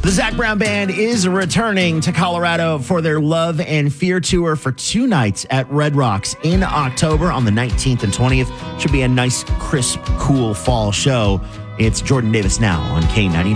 The Zac Brown Band is returning to Colorado for their Love and Fear tour for 2 nights at Red Rocks in October on the 19th and 20th. Should be a nice, crisp, cool fall show. It's Jordan Davis now on K90.